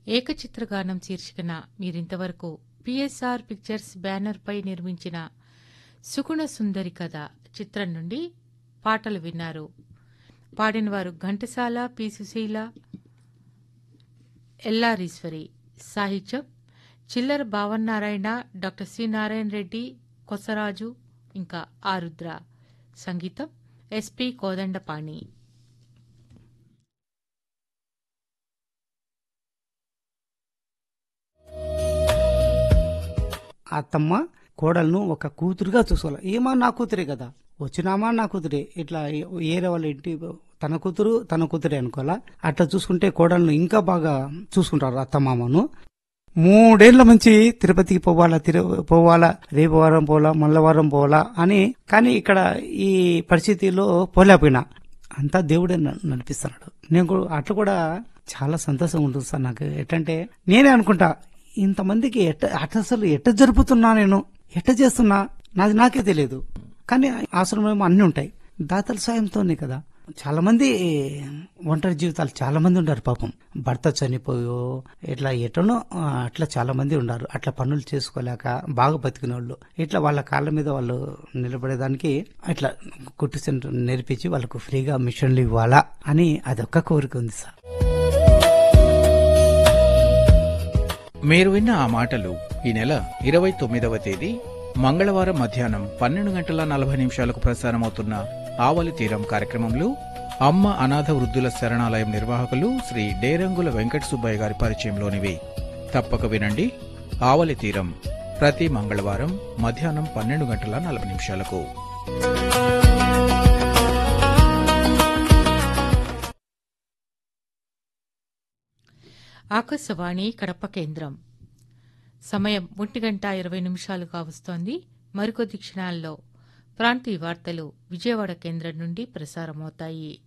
ఏకచిత్రగానం శీర్షికన మీరింతవరకు PSR pictures బ్యానర్పై నిర్మించిన సుగుణ సుందరి కథ చిత్రం నుండి పాటలు విన్నారు. పాడినవారు ఘంటసాల, పి. సుశీల, ఎల్లారీశ్వరి. సాహిత్యం చిల్లర భావన్నారాయణ, డాక్టర్ సి. నారాయణ రెడ్డి, కొసరాజు, ఇంకా ఆరుద్ర. సంగీతం ఎస్పి కోదండపాణి. అత్తమ్మ కోడలను ఒక కూతురుగా చూసుకోవాలి. ఏమా నా కూతురే కదా, వచ్చినామా నా కూతురే, ఇట్లా ఏరే వాళ్ళ ఇంటి తన కూతురే అనుకోవాలా. అట్లా చూసుకుంటే కోడలను ఇంకా బాగా చూసుకుంటారు అత్తమామను. 3 ఏళ్ల నుంచి తిరుపతికి పోవాలా, రేపు వారం పోవాలా, మళ్ళా వారం పోవాలా అని. కానీ ఇక్కడ ఈ పరిస్థితిలో పోలేకపోయినా అంతా దేవుడే నడిపిస్తున్నాడు. నేను అట్లా కూడా చాలా సంతోషంగా ఉంటుంది సార్ నాకు. ఎట్టంటే నేనే అనుకుంటా, ఇంతమందికి అసలు ఎట్ట జరుపుతున్నా, నేను ఎట్ట చేస్తున్నా నాకే తెలియదు. కానీ ఆశ్రమం అన్ని ఉంటాయి దాతల సాయంతోనే కదా. చాలా మంది ఒంటరి జీవితాలు చాలా మంది ఉన్నారు పాపం. భర్త చనిపోయో ఇట్లా ఎటనో అట్లా చాలా మంది ఉన్నారు. అట్లా పనులు చేసుకోలేక బాగా బతికిన వాళ్ళు ఇట్లా వాళ్ళ కాళ్ళ మీద వాళ్ళు నిలబడేదానికి ఇట్లా కుట్టు సెంటర్ నేర్పించి వాళ్ళకు ఫ్రీగా మిషన్లు ఇవ్వాలా అని అదొక్క కోరిక ఉంది సార్. మీరు విన్న ఆ మాటలు ఈ నెల 29వ తేదీ మంగళవారం మధ్యాహ్నం 12:40 ప్రసారమవుతున్న ఆవలి తీరం కార్యక్రమంలో అమ్మ అనాథ వృద్ధుల శరణాలయం నిర్వాహకులు శ్రీ డేరంగుల వెంకట సుబ్బయ్య గారి పరిచయంలోనివి. తప్పక వినండి. ఆవలి తీరం ప్రతి మంగళవారం మధ్యాహ్నం 12:40. ఆకాశవాణి కడప కేంద్రం. సమయం 1:20 కావస్తోంది. మరికొద్ది క్షణాల్లో ప్రాంతీయ వార్తలు విజయవాడ కేంద్రం నుండి ప్రసారమవుతాయి.